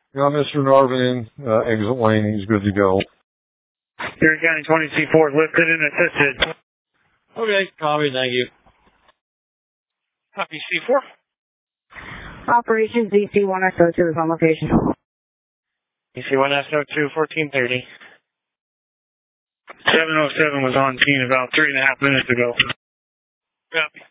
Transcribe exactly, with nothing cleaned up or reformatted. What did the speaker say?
Got Mister Narvin in, uh, exit lane. He's good to go. Erie County twenty C four lifted and assisted. Okay, copy, thank you. Copy C four. Operation Z C one S O two is on location. Z C one S O two, fourteen thirty. seven oh seven was on scene about three and a half minutes ago. Copy.